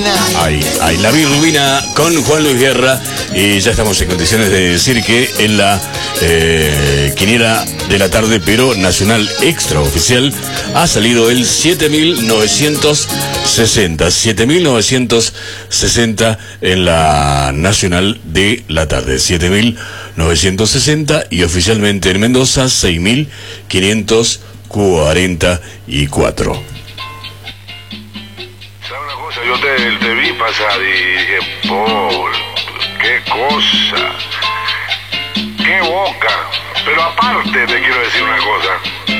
Ay, la bilirrubina con Juan Luis Guerra. Y ya estamos en condiciones de decir que en la quiniela de la tarde, pero nacional extraoficial, ha salido el 7960. 7960 en la nacional de la tarde. 7960 y oficialmente en Mendoza 6544. Yo te vi pasar y dije, Paul, qué cosa, qué boca. Pero aparte te quiero decir una cosa.